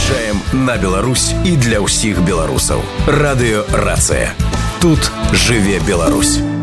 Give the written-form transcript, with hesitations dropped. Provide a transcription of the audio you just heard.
Выязджаем на Беларусь і для ўсіх беларусаў. Радыё «Рацыя». Тут жыве Беларусь.